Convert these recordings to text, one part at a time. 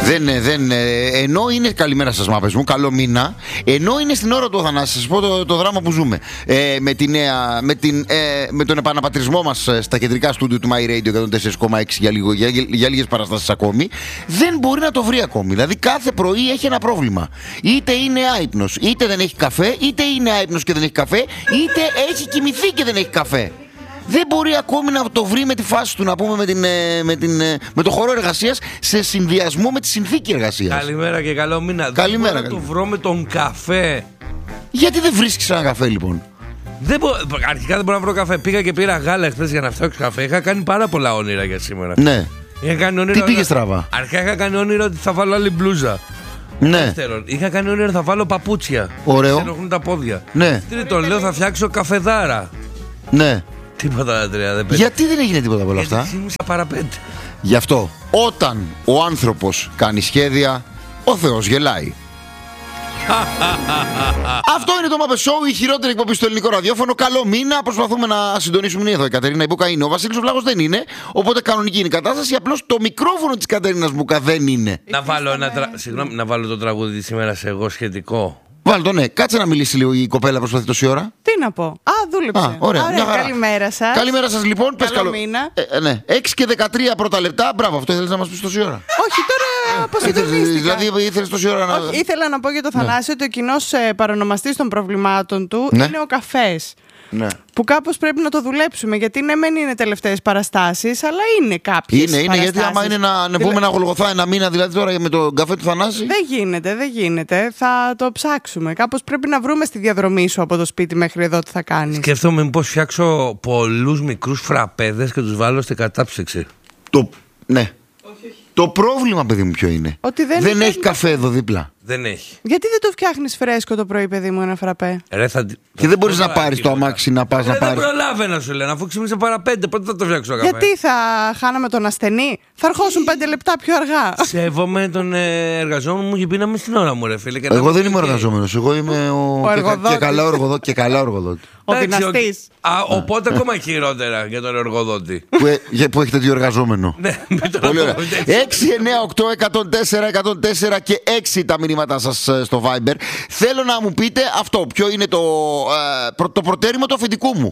Ενώ είναι καλημέρα σας μάπες μου, καλό μήνα. Ενώ είναι στην ώρα του Αθανάση, σας πω το δράμα που ζούμε. Με τον επαναπατρισμό μας στα κεντρικά στούντιο του My Radio 104,6 για λίγες παραστάσεις ακόμη, δεν μπορεί να το βρει ακόμη. Δηλαδή κάθε πρωί έχει ένα πρόβλημα. Είτε είναι άυπνος, είτε δεν έχει καφέ, είτε είναι άυπνος και δεν έχει καφέ, είτε έχει κοιμηθεί και δεν έχει καφέ. Δεν μπορεί ακόμη να το βρει με τη φάση του, να πούμε, με το χώρο εργασίας σε συνδυασμό με τη συνθήκη εργασίας. Καλημέρα και καλό μήνα. Καλημέρα. Δεν μπορώ να το βρω με τον καφέ. Γιατί δεν βρίσκεις ένα καφέ λοιπόν? Αρχικά δεν μπορώ να βρω καφέ. Πήγα και πήρα γάλα χθες για να φτιάξω καφέ. Είχα κάνει πάρα πολλά όνειρα για σήμερα. Ναι. Τι πήγες στραβά? Αρχικά είχα κάνει όνειρο ότι θα βάλω άλλη μπλούζα. Ναι. Δεύτερον, είχα κάνει όνειρο ότι θα βάλω παπούτσια. Ωραίο. Θα ενοχλούν τα πόδια. Ναι. Τρίτον, λέω θα φτιάξω καφεδάρα. Ναι. Τίποτα τα τρία δεν πέτυχε. Γιατί δεν έγινε τίποτα από όλα αυτά? Γιατί ήμουν παραπέντε. Γι' αυτό, όταν ο άνθρωπος κάνει σχέδια, ο Θεός γελάει. Αυτό είναι το Muppet Show, η χειρότερη εκπομπή στο ελληνικό ραδιόφωνο. Καλό μήνα, προσπαθούμε να συντονίσουμε. Είναι εδώ η Κατερίνα η Μπούκα, είναι. Ο Βασίλης ο Βλάχος δεν είναι. Οπότε κανονική είναι η κατάσταση. Απλώς το μικρόφωνο της Κατερίνας Μπούκα δεν είναι. Να βάλω το τραγούδι της ημέρας εγώ σχετικό. Βάλ το, ναι. Κάτσε να μιλήσει λίγο η κοπέλα, προσπαθεί τόση ώρα. Τι να πω. Δούλεψε. Ωραία. Καλημέρα σας. Καλημέρα σας λοιπόν. Καλό μήνα. Ναι. 6 και 13 πρώτα λεπτά. Μπράβο, αυτό ήθελες να μας πεις τόση ώρα? Όχι, τώρα αποσυντονίστηκα. Δηλαδή ήθελες τόση ώρα να... Όχι, ήθελα να πω για το Θανάση ότι ο κοινός παρονομαστής των προβλημάτων του είναι ο καφές. Ναι. Που κάπως πρέπει να το δουλέψουμε. Γιατί ναι, μεν είναι τελευταίες παραστάσεις, αλλά είναι κάποιες. Είναι, γιατί άμα είναι να πούμε να γολγοθά ένα μήνα, δηλαδή τώρα με τον καφέ του Θανάση. Δεν γίνεται. Θα το ψάξουμε. Κάπως πρέπει να βρούμε στη διαδρομή σου από το σπίτι μέχρι εδώ τι θα κάνεις. Σκέφτομαι μήπως φτιάξω πολλούς μικρούς φραπέδες και τους βάλω στην κατάψυξη. Ναι. Το πρόβλημα, παιδί μου, ποιο είναι? Ότι δεν έχει καφέ εδώ δίπλα. Δεν έχει. Γιατί δεν το φτιάχνεις φρέσκο το πρωί, παιδί μου, ένα φραπέ? Και δεν μπορείς να πάρεις το αμάξι να πας να πάρεις. Δεν προλάβαινα, σου λένε, αφού ξύπνησε παραπέντε. Πότε θα το φτιάξω καφέ? Γιατί θα χάναμε τον ασθενή? Θα αρχώσουν 5 λεπτά πιο αργά. Σέβομαι τον εργαζόμενο μου και πίναμε στην ώρα μου, ρε φίλε. Εγώ δεν είμαι ο εργαζόμενος. Εγώ είμαι ο και καλά εργοδότη. Ο δυναστής. Οπότε ακόμα χειρότερα για τον εργοδότη. Που έχει τέτοιο εργαζόμενο. Πολύ ωραία. 6, 9, 8, 104, 104 και 6 τα μηνύματά σας στο Viber. Θέλω να μου πείτε αυτό. Ποιο είναι το προτέρημα του αφεντικού μου?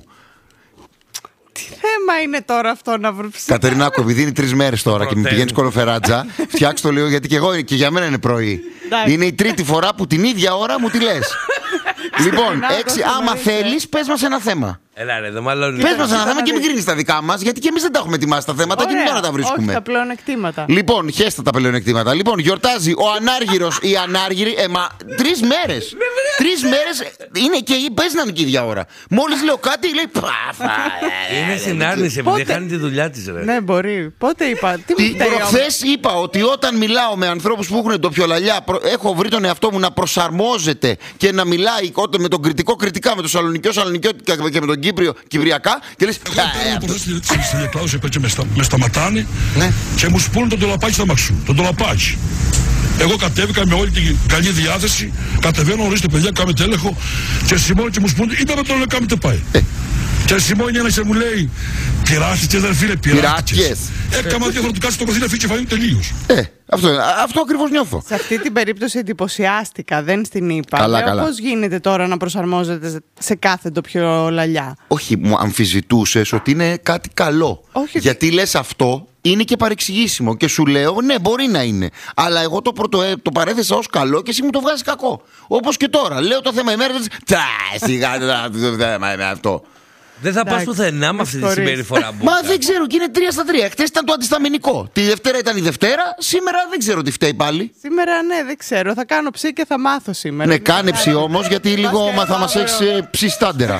Τι θέμα είναι τώρα αυτό να βρω? Κατερινάκο, επειδή είναι 3 μέρες τώρα και με πηγαίνεις κολοφεράτζα, φτιάξ' το λίγο, γιατί και για μένα είναι πρωί. Είναι η τρίτη φορά που την ίδια ώρα μου τη λες. Λοιπόν, 6, άμα θέλεις, πες μας ένα θέμα. Έλα ρε, δεν μάλλον. Πες μας ένα θέμα και μην κρίνεις τα δικά μας, γιατί και εμείς δεν τα έχουμε ετοιμάσει τα θέματα και μην τα βρίσκουμε. Όχι, τα πλεονεκτήματα. Λοιπόν, χέστα τα πλεονεκτήματα. Λοιπόν, γιορτάζει ο ανάργυρος, η ανάργυρη. Μα 3 μέρες. 3 μέρες είναι και πες να είναι και η ίδια ώρα. Μόλις λέω κάτι, λέει παφα. Είναι συνάρνηση, επειδή χάνει τη δουλειά της, ρε. Ναι, μπορεί. Πότε είπα? Προχθές είπα ότι όταν μιλάω με ανθρώπους που έχουν ντοπιολαλιά, έχω βρει τον εαυτό μου να προσαρμόζεται και να μιλάει με τον κριτικό κριτικά, με τον Σαλονικιό και με τον Κύπριο κυπριακά. Και λες. Στην Εκλάους είπε με σταματάνε και μου σπούν τον τολαπάκι στα μαξού. Τον τολαπάκι. Εγώ κατέβηκα με όλη την καλή διάθεση. Κατεβαίνω, ορίστε παιδιά, κάμε έλεγχο. Και Σιμώνει και μου σπούν, είπαμε τον λέω κάμε πάει. Και Σιμώνει ένας και μου λέει, πειράχτηκες δεν φίλε, πειράχτηκες. Έκαμα δύο χρονικά στο κοζίνα φύγει και φανεί τελείως. Αυτό ακριβώς νιώθω. Σε αυτή την περίπτωση εντυπωσιάστηκα, δεν στην είπα. Πώς γίνεται τώρα να προσαρμόζεται σε κάθε ντοπιολαλιά? Όχι, μου αμφισβητούσες ότι είναι κάτι καλό. Γιατί λες αυτό είναι και παρεξηγήσιμο. Και σου λέω, ναι, μπορεί να είναι. Αλλά εγώ το παρέθεσα ως καλό και εσύ μου το βγάζεις κακό. Όπως και τώρα. Λέω το θέμα ημέρα. Σιγά το θέμα είναι αυτό. Δεν θα πας πουθενά με αυτή τη συμπεριφορά. Μα δεν ξέρω, και είναι 3 στα 3. Χθες ήταν το αντισταμινικό. Τη Δευτέρα ήταν η Δευτέρα. Σήμερα δεν ξέρω τι φταίει πάλι. Σήμερα ναι, δεν ξέρω. Θα κάνω ψή και θα μάθω σήμερα. Ναι, κάνε ψή όμως, γιατί λίγο θα μας έχεις ψή στάντερα.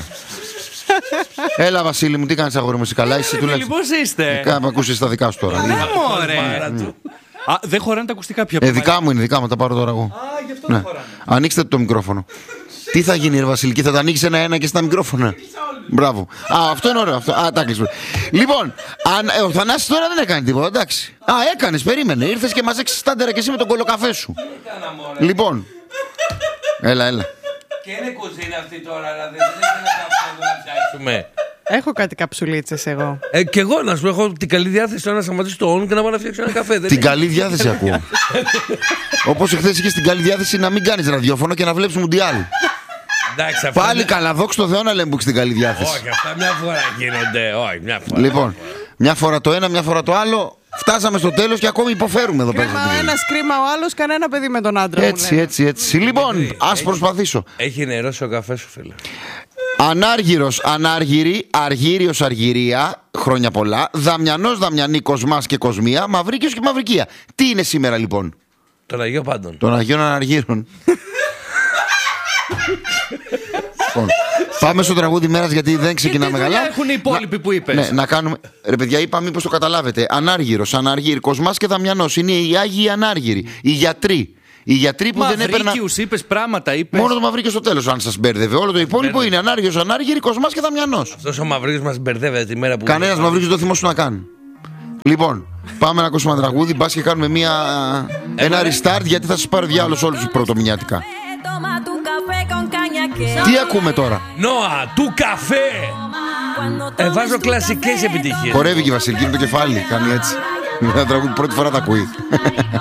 Έλα, Βασίλη μου, τι κάνεις αγόρι μου, εσύ καλά? Εσύ τουλάχιστον. Πώς είστε? Κάμε ακούσεις τα δικά σου τώρα. Δεν χωράνε τα ακουστικά πια. Δικά μου είναι, δικά μου, τα πάρω τώρα εγώ. Γι' αυτό δεν χωράνε. Ανοίξτε το μικρόφωνο. Τι θα γίνει, ρε Βασιλική, θα τα ανοίξει ένα-ένα και στα μικρόφωνα. Μπράβο. Αυτό είναι ωραίο. Αυτό. Τα κλείσουμε. Λοιπόν, ο Θανάσης τώρα δεν έκανε τίποτα, εντάξει. Έκανες, περίμενε. Ήρθες και μαζέξεις στάντερα και εσύ με τον κολοκαφέ σου. Λοιπόν. Έλα. Και είναι κουζίνα αυτή τώρα, δηλαδή δεν είναι αυτό να φτιάξουμε. Έχω κάτι καψουλίτσες εγώ. Κι εγώ να σου πω, έχω την καλή διάθεση να σταματήσω το on και να πάω να φτιάξω ένα καφέ. Την καλή διάθεση ακούω. Όπως εχθές είχες την καλή διάθεση να μην κάνεις ραδιόφωνο και να βλέπεις Μουντιάλ. Πάλι καλά, δόξα τω Θεώ να λέμε που έχεις την καλή διάθεση. Όχι, αυτά μια φορά γίνονται. Όχι, μια φορά. Λοιπόν, μια φορά το ένα, μια φορά το άλλο. Φτάσαμε στο τέλος και ακόμη υποφέρουμε εδώ πέρα. Ένας κρίμα ο άλλος, κανένα παιδί με τον άντρα. Έτσι. Λοιπόν, ας προσπαθήσω. Έχει νερώσει ο καφέ σου, φίλε. Ανάργυρος, ανάργυρη, αργύριος, αργυρία. Χρόνια πολλά. Δαμιανός, δαμιανή, κοσμάς και κοσμία. Μαυρίκιος και μαυρικία. Τι είναι σήμερα λοιπόν? Τον Αγίο Πάντων. Των Αγίων Αναργύρων. Πάμε στο τραγούδι μέρας γιατί δεν ξεκινάμε καλά. Τι έχουν οι υπόλοιποι που είπες? Ναι, να κάνουμε. Ρε παιδιά, είπα μήπως το καταλάβετε. Ανάργυρος, αναργύρη, κοσμάς και δαμιανός. Είναι οι Άγιοι Ανάργυροι. Οι γιατροί. Οι γιατροί που δεν έπαιρναν. Μαυρίκιους είπες, πράγματα είπες. Μόνο το Μαυρίκιο στο τέλος, αν σας μπέρδευε. Όλο το υπόλοιπο είναι Ανάργυρος, Ανάργυρη, κοσμάς και δαμιανός. Αυτός ο Μαυρίκιος μας μπερδεύεται τη μέρα που. Κανένας Μαυρίκιος δεν θυμόσου να κάνει. Λοιπόν, πάμε να ακούσουμε ένα τραγούδι. Μπας και κάνουμε ένα restart γιατί θα σας πάρει διάολος όλους τους πρωτομηνιάτικα. Τι ακούμε τώρα? Νόα, του καφέ! Βάζω κλασικές επιτυχίες. Χορεύει και η Βασιλική με το κεφάλι. Κάνει έτσι. Ένα τραγούδι πρώτη φορά τα ακούει.